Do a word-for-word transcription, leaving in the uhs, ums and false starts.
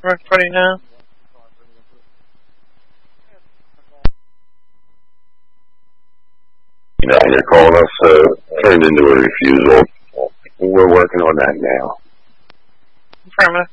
Everybody now? You know, your call us uh, turned into a refusal. We're working on that now. Affirmative.